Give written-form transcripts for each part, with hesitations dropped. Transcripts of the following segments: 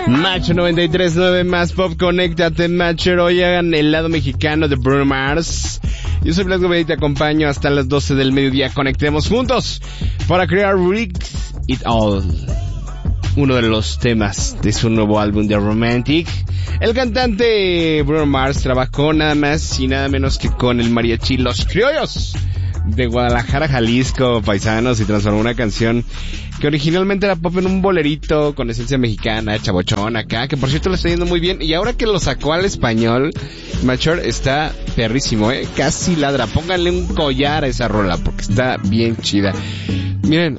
Macho 93.9 más pop, conéctate, Macho. Hoy hagan el lado mexicano de Bruno Mars. Yo soy Blas Gobea y te acompaño hasta las 12 del mediodía. Conectemos juntos para crear Rig It All, uno de los temas de su nuevo álbum de Romantic. El cantante Bruno Mars trabajó nada más y nada menos que con el mariachi Los Criollos de Guadalajara, Jalisco, paisanos, y transformó una canción que originalmente era pop en un bolerito con esencia mexicana, chabochón acá, que por cierto le está yendo muy bien, y ahora que lo sacó al español, Machor, está perrísimo, casi ladra. Pónganle un collar a esa rola porque está bien chida. Miren,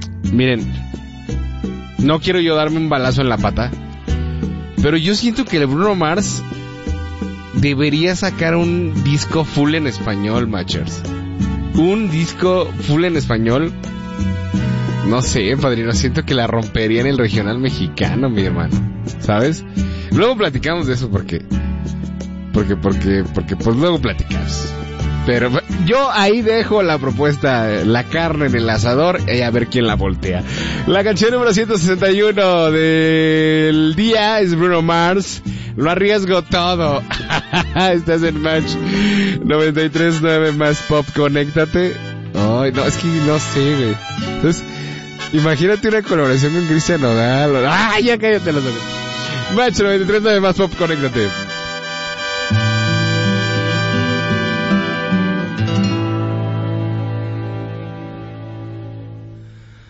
no quiero yo darme un balazo en la pata, pero yo siento que el Bruno Mars debería sacar un disco full en español, Machers. Un disco full en español. No sé, padrino, siento que la rompería en el regional mexicano, mi hermano, ¿sabes? Luego platicamos de eso porque pues luego platicamos. Pero yo ahí dejo la propuesta, la carne en el asador, y a ver quién la voltea. La canción número 161 del día es Bruno Mars. Lo arriesgo todo. Estás en Match 93.9 más pop, conéctate. Ay, no, es que no sé, güey. Entonces, imagínate una colaboración con Cristian Nodal. ¡Ay, ya cállate los ojos! Match 93.9 más pop, conéctate.